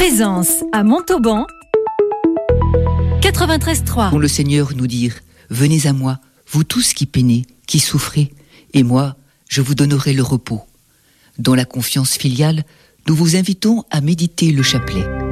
Présence à Montauban 93.3. Quand le Seigneur nous dire: venez à moi, vous tous qui peinez, qui souffrez, et moi, je vous donnerai le repos. Dans la confiance filiale, nous vous invitons à méditer le chapelet.